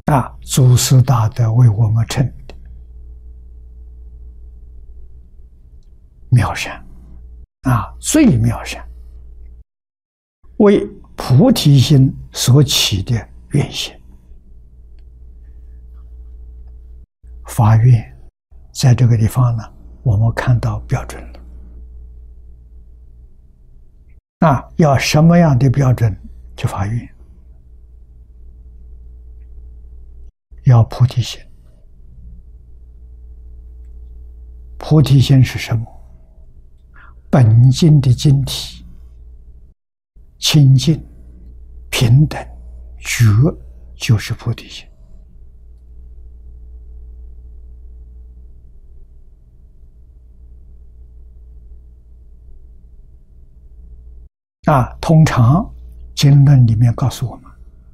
祖师大德为我们称的妙善最妙善，为菩提心所起的愿心。发愿在这个地方呢，我们看到标准了。要什么样的标准去发愿？要菩提心。菩提心是什么？本经的经体，清净、平等、觉，就是菩提心。通常经论里面告诉我们，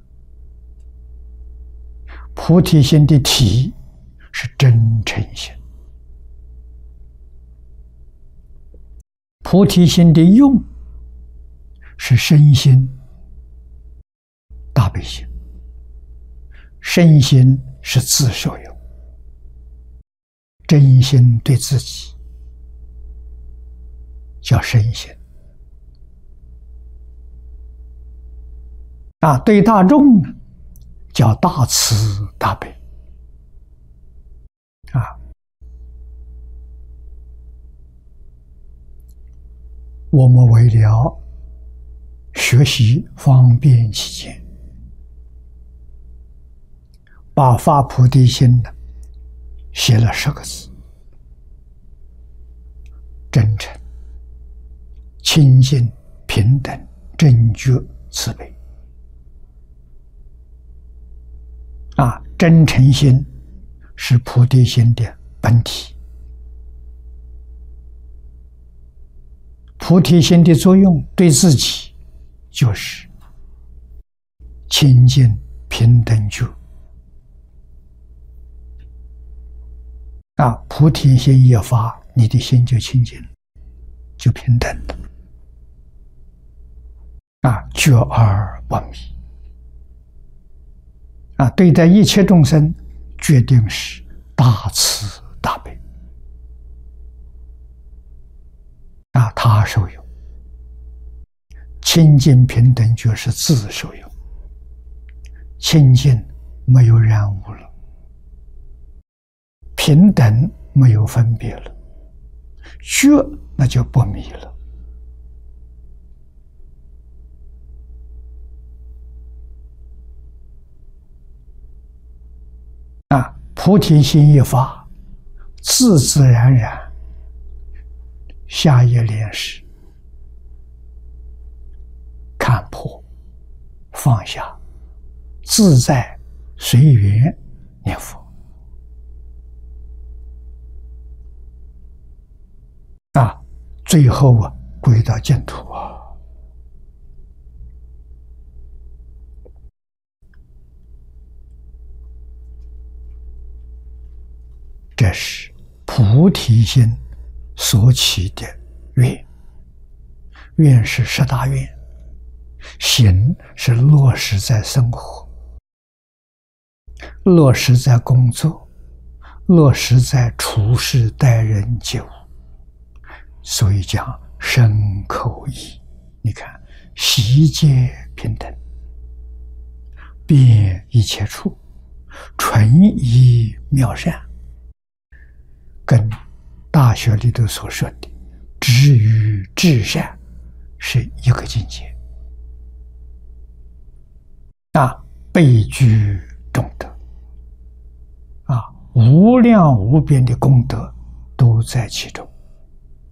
菩提心的体是真诚心，菩提心的用是身心、大悲心。身心是自受用，真心对自己叫身心。对大众呢，叫大慈大悲。我们为了学习方便起见，把发菩提心呢写了10个字：真诚、清净、平等、正觉、慈悲。真诚心是菩提心的本体。菩提心的作用对自己就是清净、平等、觉。菩提心一发，你的心就清净，就平等了。觉而不迷。对待一切众生，决定是大慈大悲。他受用，清净平等觉是自受用。清净没有染污了，平等没有分别了，觉那就不迷了。菩提心一发，自自然然，下一联是看破放下，自在随缘念佛。最后归到净土这是菩提心所起的愿。愿是10大愿，行是落实在生活，落实在工作，落实在处事待人接物。所以讲身口意，你看悉皆平等，遍一切处，纯一妙善，跟大学里头所说的止于至善是一个境界。倍具重德，无量无边的功德都在其中。